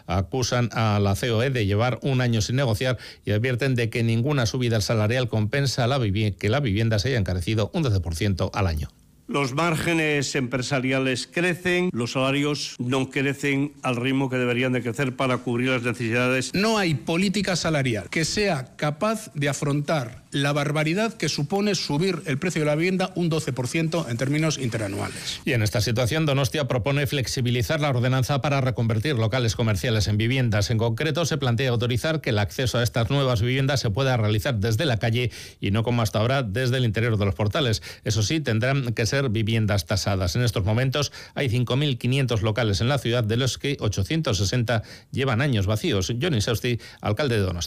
acusan a la COE de llevar un año sin negociar y advierten de que ninguna subida salarial compensa que la vivienda se haya encarecido un 12% al año. Los márgenes empresariales crecen, los salarios no crecen al ritmo que deberían de crecer para cubrir las necesidades. No hay política salarial que sea capaz de afrontar la barbaridad que supone subir el precio de la vivienda un 12% en términos interanuales. Y en esta situación, Donostia propone flexibilizar la ordenanza para reconvertir locales comerciales en viviendas. En concreto, se plantea autorizar que el acceso a estas nuevas viviendas se pueda realizar desde la calle y no como hasta ahora desde el interior de los portales. Eso sí, tendrán que ser viviendas tasadas. En estos momentos hay 5.500 locales en la ciudad, de los que 860 llevan años vacíos. Johnny Sausti, alcalde de Donostia.